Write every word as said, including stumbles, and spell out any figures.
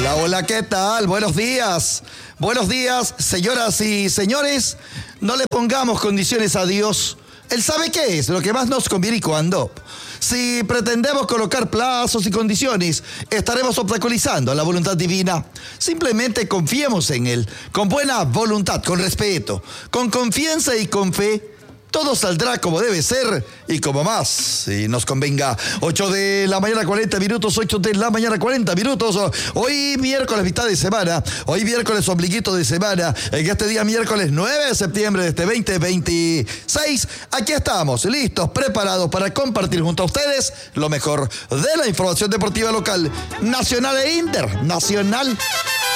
Hola, hola, ¿qué tal? Buenos días. Buenos días, señoras y señores. No le pongamos condiciones a Dios. Él sabe qué es lo que más nos conviene y cuándo. Si pretendemos colocar plazos y condiciones, estaremos obstaculizando la voluntad divina. Simplemente confiemos en Él, con buena voluntad, con respeto, con confianza y con fe. Todo saldrá como debe ser y como más, si nos convenga. ocho de la mañana, cuarenta minutos, ocho de la mañana, cuarenta minutos. Hoy miércoles, mitad de semana. Hoy miércoles, ombliguito de semana. En este día, miércoles nueve de septiembre de este veinte veintiséis. Aquí estamos, listos, preparados para compartir junto a ustedes lo mejor de la información deportiva local, nacional e internacional.